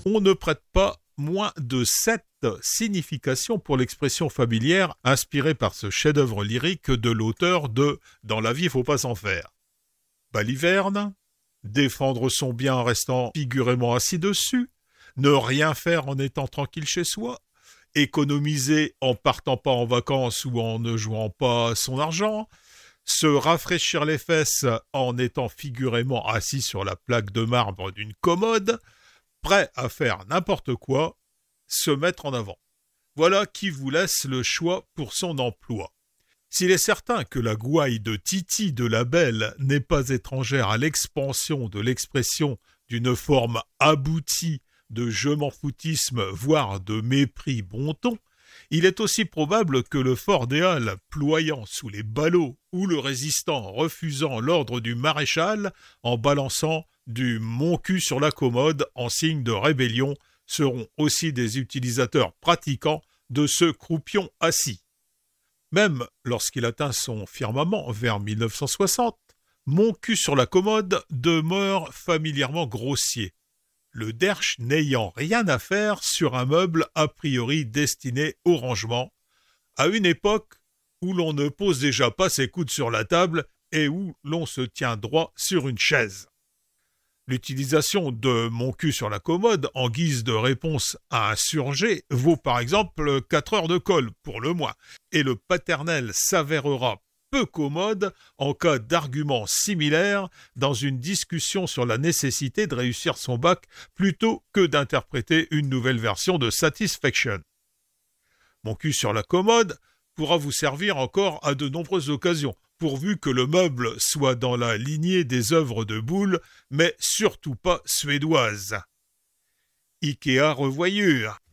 on ne prête pas moins de 7 significations pour l'expression familière inspirée par ce chef-d'œuvre lyrique de l'auteur de « Dans la vie, faut pas s'en faire ». Baliverne, défendre son bien en restant figurément assis dessus, ne rien faire en étant tranquille chez soi, économiser en partant pas en vacances ou en ne jouant pas son argent, se rafraîchir les fesses en étant figurément assis sur la plaque de marbre d'une commode, prêt à faire n'importe quoi, se mettre en avant. Voilà qui vous laisse le choix pour son emploi. S'il est certain que la gouaille de Titi de la Belle n'est pas étrangère à l'expansion de l'expression d'une forme aboutie de je m'en foutisme, voire de mépris bon ton, il est aussi probable que le fort des Halles, ployant sous les ballots, ou le résistant refusant l'ordre du maréchal en balançant du mon cul sur la commode en signe de rébellion, seront aussi des utilisateurs pratiquants de ce croupion assis. Même lorsqu'il atteint son firmament vers 1960, mon cul sur la commode demeure familièrement grossier, le derche n'ayant rien à faire sur un meuble a priori destiné au rangement, à une époque où l'on ne pose déjà pas ses coudes sur la table et où l'on se tient droit sur une chaise. L'utilisation de mon cul sur la commode en guise de réponse à un surgé vaut par exemple 4 heures de colle pour le moins, et le paternel s'avérera peu commode en cas d'argument similaire dans une discussion sur la nécessité de réussir son bac plutôt que d'interpréter une nouvelle version de Satisfaction. Mon cul sur la commode pourra vous servir encore à de nombreuses occasions, pourvu que le meuble soit dans la lignée des œuvres de Boulle, mais surtout pas suédoise. Ikea revoyure.